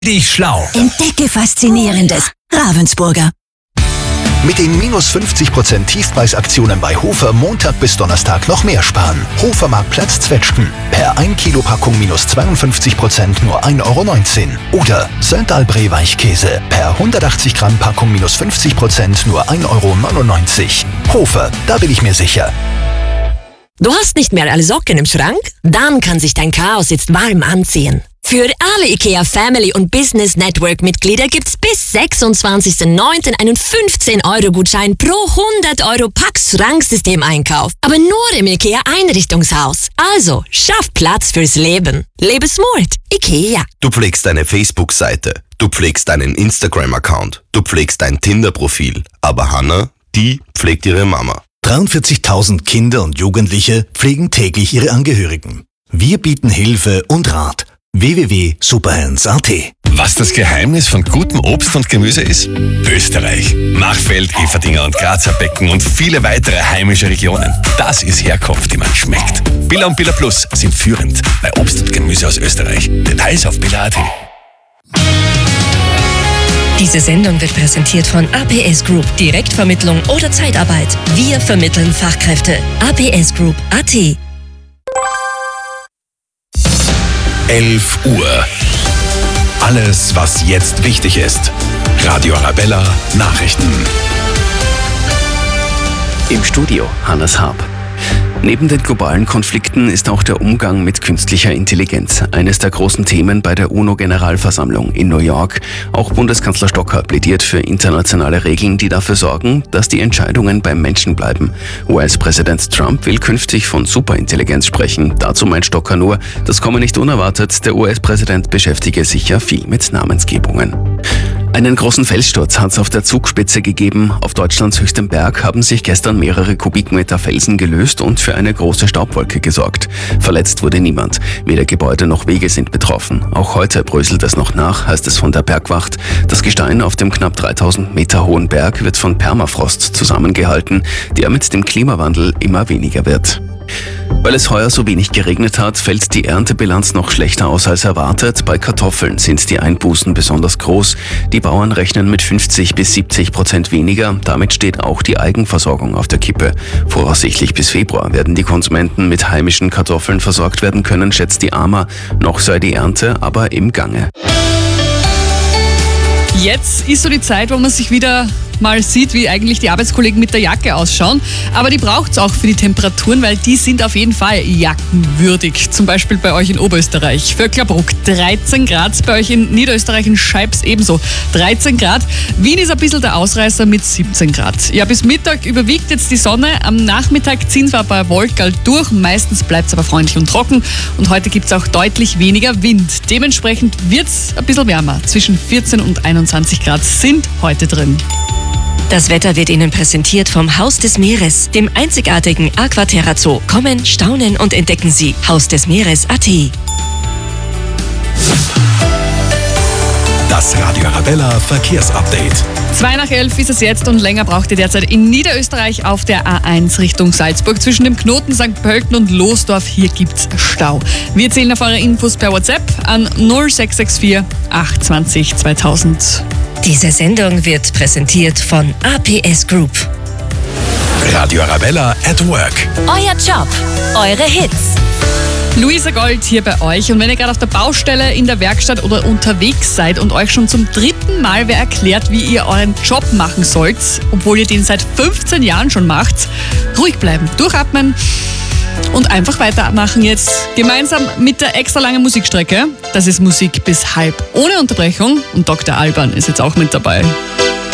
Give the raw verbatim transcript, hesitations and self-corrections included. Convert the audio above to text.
Die Schlau. Entdecke Faszinierendes. Ravensburger. Mit den minus fünfzig Prozent Tiefpreisaktionen bei Hofer Montag bis Donnerstag noch mehr sparen. Hofermarktplatz Zwetschgen. Per ein Kilo Packung minus zweiundfünfzig Prozent nur ein Euro neunzehn. Oder Söndalbree Weichkäse. Per hundertachtzig Gramm Packung minus fünfzig Prozent nur ein Euro neunundneunzig. Hofer, da bin ich mir sicher. Du hast nicht mehr alle Socken im Schrank? Dann kann sich dein Chaos jetzt warm anziehen. Für alle IKEA Family und Business Network Mitglieder gibt's bis sechsundzwanzigsten neunten einen fünfzehn Euro Gutschein pro hundert Euro Pax Schranksystem-Einkauf. Aber nur im IKEA Einrichtungshaus. Also, schaff Platz fürs Leben. Lebe smart. IKEA. Du pflegst deine Facebook-Seite. Du pflegst deinen Instagram-Account. Du pflegst dein Tinder-Profil. Aber Hannah, die pflegt ihre Mama. dreiundvierzigtausend Kinder und Jugendliche pflegen täglich ihre Angehörigen. Wir bieten Hilfe und Rat. w w w punkt superhands punkt a t. Was das Geheimnis von gutem Obst und Gemüse ist? Österreich. Machfeld, Everdinger und Grazer Becken und viele weitere heimische Regionen. Das ist Herkunft, die man schmeckt. Billa und Billa Plus sind führend bei Obst und Gemüse aus Österreich. Details auf billa punkt a t. Diese Sendung wird präsentiert von A P S Group. Direktvermittlung oder Zeitarbeit. Wir vermitteln Fachkräfte. A P S Group punkt a t. elf Uhr. Alles, was jetzt wichtig ist. Radio Arabella Nachrichten. Im Studio Hannes Haab. Neben den globalen Konflikten ist auch der Umgang mit künstlicher Intelligenz eines der großen Themen bei der UNO-Generalversammlung in New York. Auch Bundeskanzler Stocker plädiert für internationale Regeln, die dafür sorgen, dass die Entscheidungen beim Menschen bleiben. U S-Präsident Trump will künftig von Superintelligenz sprechen. Dazu meint Stocker nur, das komme nicht unerwartet. Der U S-Präsident beschäftige sich ja viel mit Namensgebungen. Einen großen Felssturz hat es auf der Zugspitze gegeben. Auf Deutschlands höchstem Berg haben sich gestern mehrere Kubikmeter Felsen gelöst und für eine große Staubwolke gesorgt. Verletzt wurde niemand. Weder Gebäude noch Wege sind betroffen. Auch heute bröselt es noch nach, heißt es von der Bergwacht. Das Gestein auf dem knapp dreitausend Meter hohen Berg wird von Permafrost zusammengehalten, der mit dem Klimawandel immer weniger wird. Weil es heuer so wenig geregnet hat, fällt die Erntebilanz noch schlechter aus als erwartet. Bei Kartoffeln sind die Einbußen besonders groß. Die Bauern rechnen mit fünfzig bis siebzig Prozent weniger. Damit steht auch die Eigenversorgung auf der Kippe. Voraussichtlich bis Februar werden die Konsumenten mit heimischen Kartoffeln versorgt werden können, schätzt die A M A. Noch sei die Ernte aber im Gange. Jetzt ist so die Zeit, wo man sich wieder mal sieht, wie eigentlich die Arbeitskollegen mit der Jacke ausschauen. Aber die braucht es auch für die Temperaturen, weil die sind auf jeden Fall jackenwürdig. Zum Beispiel bei euch in Oberösterreich. Vöcklerbruck dreizehn Grad, bei euch in Niederösterreich in Scheibs ebenso dreizehn Grad. Wien ist ein bisschen der Ausreißer mit siebzehn Grad. Ja, bis Mittag überwiegt jetzt die Sonne. Am Nachmittag ziehen zwar ein paar Wolken durch, meistens bleibt es aber freundlich und trocken. Und heute gibt es auch deutlich weniger Wind. Dementsprechend wird es ein bisschen wärmer. Zwischen vierzehn und einundzwanzig Grad sind heute drin. Das Wetter wird Ihnen präsentiert vom Haus des Meeres, dem einzigartigen Aquaterra Zoo. Kommen, staunen und entdecken Sie Haus des Meeres punkt a t. Das Radio Arabella Verkehrsupdate. Zwei nach elf ist es jetzt und länger braucht ihr derzeit in Niederösterreich auf der A eins Richtung Salzburg. Zwischen dem Knoten Sankt Pölten und Losdorf, hier gibt's Stau. Wir zählen auf eure Infos per WhatsApp an null sechs sechs vier acht zwei null zweitausend. Diese Sendung wird präsentiert von A P S Group. Radio Arabella at Work. Euer Job, eure Hits. Luisa Gold hier bei euch. Und wenn ihr gerade auf der Baustelle, in der Werkstatt oder unterwegs seid und euch schon zum dritten Mal wer erklärt, wie ihr euren Job machen sollt, obwohl ihr den seit fünfzehn Jahren schon macht, ruhig bleiben, durchatmen und einfach weitermachen jetzt. Gemeinsam mit der extra langen Musikstrecke. Das ist Musik bis halb ohne Unterbrechung. Und Doktor Alban ist jetzt auch mit dabei.